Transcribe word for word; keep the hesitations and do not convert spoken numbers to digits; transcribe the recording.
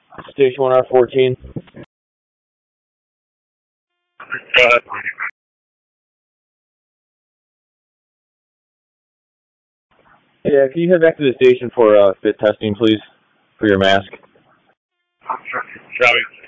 Station one R fourteen. Go ahead. Yeah, can you head back to the station for uh, fit testing, please, for your mask? Shall we?